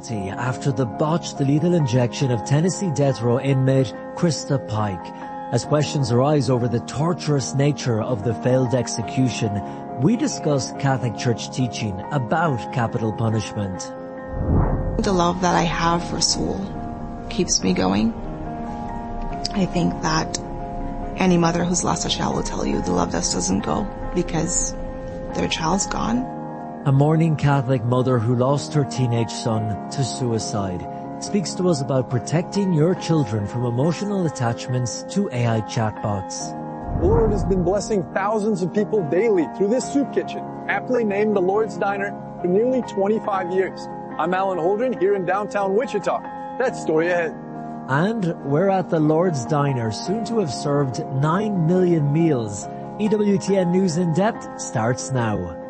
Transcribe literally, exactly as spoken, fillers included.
guilty after the botched lethal injection of Tennessee death row inmate Krista Pike. As questions arise over the torturous nature of the failed execution, we discuss Catholic Church teaching about capital punishment. The love that I have for Saul keeps me going. I think that any mother who's lost a child will tell you the love just doesn't go because their child's gone. A mourning Catholic mother who lost her teenage son to suicide speaks to us about protecting your children from emotional attachments to A I chatbots. The Lord has been blessing thousands of people daily through this soup kitchen, aptly named the Lord's Diner, for nearly twenty-five years. I'm Alan Holdren here in downtown Wichita. That's story ahead. And we're at the Lord's Diner, soon to have served nine million meals. E W T N News in Depth starts now.